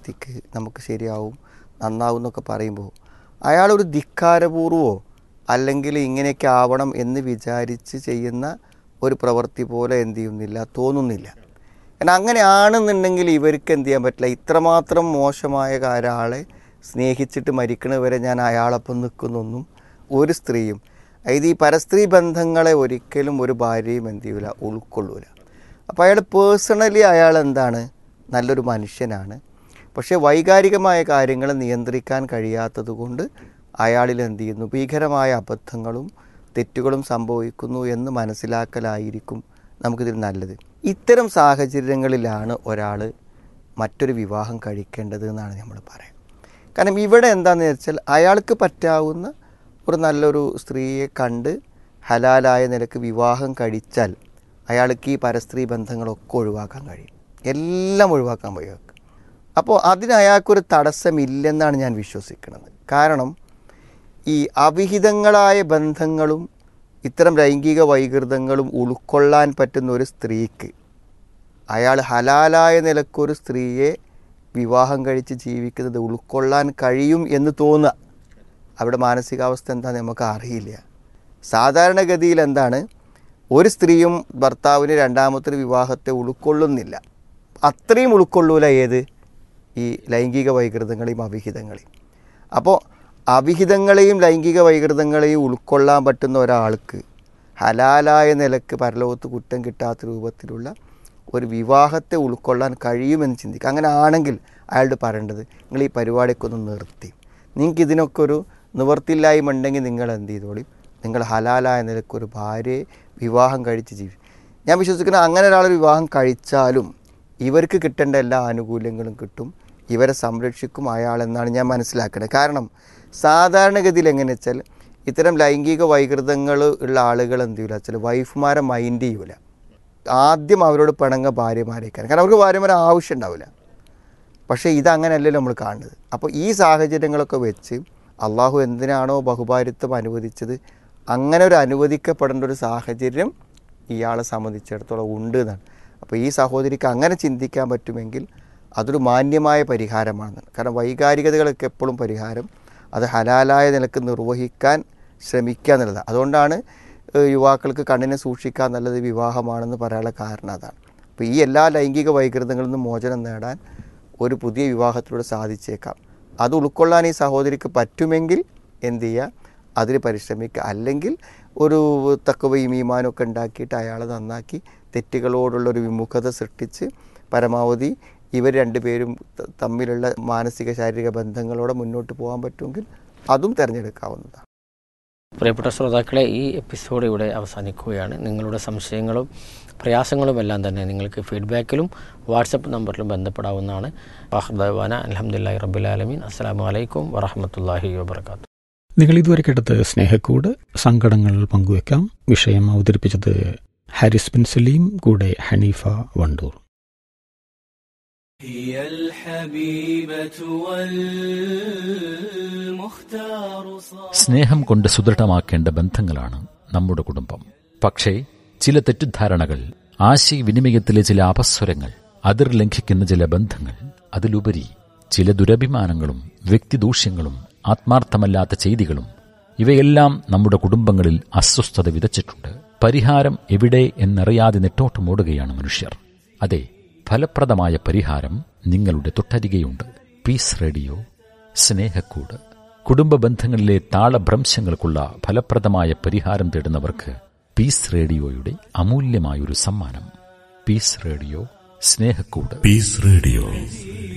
വ്യക്തിക്ക് നമുക്ക് ശരിയാവും നന്നാവും എന്നൊക്കെ പറയുമ്പോൾ അയാളൊരു ധിക്കാരപൂർവമോ അല്ലെങ്കിൽ ഇങ്ങനെയൊക്കെ ആവണം എന്ന് വിചാരിച്ച് ചെയ്യുന്ന ഒരു പ്രവൃത്തി പോലെ എന്ത് ചെയ്യുന്നില്ല, തോന്നുന്നില്ല. കാരണം അങ്ങനെയാണെന്നുണ്ടെങ്കിൽ ഇവർക്ക് എന്ത് ചെയ്യാൻ പറ്റില്ല. ഇത്രമാത്രം മോശമായ ഒരാളെ സ്നേഹിച്ചിട്ട് മരിക്കണവരെ ഞാൻ അയാളൊപ്പം നിൽക്കുന്നൊന്നും ഒരു സ്ത്രീയും, അതായത് ഈ പരസ്ത്രീ ബന്ധങ്ങളെ ഒരിക്കലും ഒരു ഭാര്യയും എന്ത് ചെയ്യൂല, ഉൾക്കൊള്ളൂല. അപ്പോൾ അയാൾ പേഴ്സണലി അയാൾ എന്താണ്, നല്ലൊരു മനുഷ്യനാണ്. പക്ഷേ വൈകാരികമായ കാര്യങ്ങൾ നിയന്ത്രിക്കാൻ കഴിയാത്തത് കൊണ്ട് അയാളിൽ എന്ത് ചെയ്യുന്നു, ഭീകരമായ അബദ്ധങ്ങളും തെറ്റുകളും സംഭവിക്കുന്നു എന്ന് മനസ്സിലാക്കലായിരിക്കും നമുക്കിതിൽ നല്ലത്. ഇത്തരം സാഹചര്യങ്ങളിലാണ് ഒരാൾ മറ്റൊരു വിവാഹം കഴിക്കേണ്ടത് എന്നാണ് നമ്മൾ പറയുന്നത്. കാരണം ഇവിടെ എന്താണെന്ന് വെച്ചാൽ അയാൾക്ക് പറ്റാവുന്ന ഒരു നല്ലൊരു സ്ത്രീയെ കണ്ട് ഹലാലായ നിലക്ക് വിവാഹം കഴിച്ചാൽ അയാൾക്ക് ഈ പരസ്ത്രീ ബന്ധങ്ങളൊക്കെ ഒഴിവാക്കാൻ കഴിയും, എല്ലാം ഒഴിവാക്കാൻ കഴിയും. അപ്പോൾ അതിന് അയാൾക്കൊരു തടസ്സമില്ലെന്നാണ് ഞാൻ വിശ്വസിക്കുന്നത്. കാരണം ഈ അവിഹിതങ്ങളായ ബന്ധങ്ങളും ഇത്തരം ലൈംഗിക വൈകൃതങ്ങളും ഉൾക്കൊള്ളാൻ പറ്റുന്ന ഒരു സ്ത്രീക്ക് അയാൾ ഹലാലായ നിലക്കൊരു സ്ത്രീയെ വിവാഹം കഴിച്ച് ജീവിക്കുന്നത് ഉൾക്കൊള്ളാൻ കഴിയും എന്ന് തോന്നുക. അവിടെ മാനസികാവസ്ഥ എന്താണെന്ന് നമുക്ക് അറിയില്ല. സാധാരണഗതിയിൽ എന്താണ്, ഒരു സ്ത്രീയും ഭർത്താവിന് രണ്ടാമത്തെ വിവാഹത്തെ ഉൾക്കൊള്ളുന്നില്ല. അത്രയും ഉൾക്കൊള്ളൂല ഏത്, ഈ ലൈംഗിക വൈകൃതങ്ങളെയും അവിഹിതങ്ങളെയും. അപ്പോൾ അവിഹിതങ്ങളെയും ലൈംഗിക വൈകൃതങ്ങളെയും ഉൾക്കൊള്ളാൻ പറ്റുന്ന ഒരാൾക്ക് ഹലാലായ നിലക്ക് പരലോകത്ത് കുറ്റം കിട്ടാത്ത രൂപത്തിലുള്ള ഒരു വിവാഹത്തെ ഉൾക്കൊള്ളാൻ കഴിയുമെന്ന് ചിന്തിക്കുക. അങ്ങനെ ആണെങ്കിൽ അയാളുടെ പറയേണ്ടത്, നിങ്ങൾ ഈ പരിപാടിയൊക്കെ ഒന്ന് നിർത്തി, നിങ്ങൾക്ക് ഇതിനൊക്കെ ഒരു നിവർത്തില്ലായ്മ ഉണ്ടെങ്കിൽ നിങ്ങൾ എന്ത് ചെയ്തോളി, നിങ്ങൾ ഹലാലായ നിലക്കൊരു ഭാര്യയെ വിവാഹം കഴിച്ച് ജീവിക്കും. ഞാൻ വിശ്വസിക്കുന്നത് അങ്ങനെ ഒരാളൊരു വിവാഹം കഴിച്ചാലും ഇവർക്ക് കിട്ടേണ്ട എല്ലാ ആനുകൂല്യങ്ങളും കിട്ടും, ഇവരെ സംരക്ഷിക്കും അയാളെന്നാണ് ഞാൻ മനസ്സിലാക്കുന്നത്. കാരണം സാധാരണഗതിയിൽ എങ്ങനെ വെച്ചാൽ ഇത്തരം ലൈംഗിക വൈകൃതങ്ങൾ ഉള്ള ആളുകൾ എന്ത് ചെയ്യില്ല വെച്ചാൽ വൈഫുമാരെ മൈൻഡ് ചെയ്യൂല. ആദ്യം അവരോട് പിണങ്ങ ഭാര്യമാരേക്കാണ്, കാരണം അവർക്ക് ഭാര്യമാരെ ആവശ്യം ഉണ്ടാവില്ല. പക്ഷേ ഇതങ്ങനെയല്ലല്ലോ നമ്മൾ കാണുന്നത്. അപ്പോൾ ഈ സാഹചര്യങ്ങളൊക്കെ വെച്ച് അള്ളാഹു എന്തിനാണോ ബഹുഭാര്യത്വം അനുവദിച്ചത് അങ്ങനെ ഒരു അനുവദിക്കപ്പെടേണ്ട ഒരു സാഹചര്യം ഇയാളെ സംബന്ധിച്ചിടത്തോളം ഉണ്ട് എന്നാണ്. അപ്പോൾ ഈ സഹോദരിക്ക് അങ്ങനെ ചിന്തിക്കാൻ പറ്റുമെങ്കിൽ അതൊരു മാന്യമായ പരിഹാരമാണ്. കാരണം വൈകാരികതകളൊക്കെ എപ്പോഴും പരിഹാരം അത് ഹലാലായ നിലക്ക് നിർവഹിക്കാൻ ശ്രമിക്കുക എന്നുള്ളതാണ്. അതുകൊണ്ടാണ് യുവാക്കൾക്ക് കണ്ണിനെ സൂക്ഷിക്കാൻ നല്ലത് വിവാഹമാണെന്ന് പറയാനുള്ള കാരണം അതാണ്. അപ്പോൾ ഈ എല്ലാ ലൈംഗിക വൈകൃതങ്ങളിൽ നിന്നും മോചനം നേടാൻ ഒരു പുതിയ വിവാഹത്തിലൂടെ സാധിച്ചേക്കാം. അത് ഉൾക്കൊള്ളാൻ ഈ സഹോദരിക്ക് പറ്റുമെങ്കിൽ എന്ത് ചെയ്യുക, അതിന് പരിശ്രമിക്കുക. അല്ലെങ്കിൽ ഒരു തഖ്വയും ഈമാനൊക്കെ ഉണ്ടാക്കിയിട്ട് അയാളെ നന്നാക്കി തെറ്റുകളോടുള്ളൊരു വിമുഖത സൃഷ്ടിച്ച് പരമാവധി ഇവർ രണ്ടുപേരും തമ്മിലുള്ള മാനസിക ശാരീരിക ബന്ധങ്ങളോടെ മുന്നോട്ട് പോകാൻ പറ്റുമെങ്കിൽ അതും തിരഞ്ഞെടുക്കാവുന്നതാണ്. പ്രിയപ്പെട്ട ശ്രോതാക്കളെ, ഈ എപ്പിസോഡ് ഇവിടെ അവസാനിക്കുകയാണ്. നിങ്ങളുടെ സംശയങ്ങളും പ്രയാസങ്ങളും എല്ലാം തന്നെ നിങ്ങൾക്ക് ഫീഡ്ബാക്കിലും വാട്സപ്പ് നമ്പറിലും ബന്ധപ്പെടാവുന്നതാണ്. വാഹ്ദവാന അൽഹംദുലില്ലാഹി റബ്ബിൽ ആലമീൻ. അസ്സലാമു അലൈക്കും വറഹ്മത്തുള്ളാഹി വബറകാതുഹു. നിങ്ങൾ ഇതുവരെ കേട്ടത് സ്നേഹക്കൂട്, സങ്കടങ്ങൾ പങ്കുവെക്കാം. വിഷയം അവതരിപ്പിച്ചത് ഹാരിസ് ബിൻ സലീം, കൂടെ ഹനീഫ വണ്ടൂർ. സ്നേഹം കൊണ്ട് സുദൃഢമാക്കേണ്ട ബന്ധങ്ങളാണ് നമ്മുടെ കുടുംബം. പക്ഷേ ചില തെറ്റിദ്ധാരണകൾ, ആശയവിനിമയത്തിലെ ചില അപസ്വരങ്ങൾ, അതിർ ലംഘിക്കുന്ന ചില ബന്ധങ്ങൾ, അതിലുപരി ചില ദുരഭിമാനങ്ങളും വ്യക്തിദൂഷ്യങ്ങളും ആത്മാർത്ഥമല്ലാത്ത ചെയ്തികളും, ഇവയെല്ലാം നമ്മുടെ കുടുംബങ്ങളിൽ അസ്വസ്ഥത വിതച്ചിട്ടുണ്ട്. പരിഹാരം എവിടെ എന്നറിയാതെ നെട്ടോട്ടമോടുകയാണ് മനുഷ്യർ. അതെ, ഫലപ്രദമായ പരിഹാരം നിങ്ങളുടെ തൊട്ടരികെയുണ്ട്. Piece radio Snehakkoodu. കുടുംബ ബന്ധങ്ങളിലെ താളഭ്രംശങ്ങൾക്കുള്ള ഫലപ്രദമായ പരിഹാരം തേടുന്നവർക്ക് പീസ് റേഡിയോയുടെ അമൂല്യമായൊരു സമ്മാനം. Piece radio Snehakkoodu. Piece radio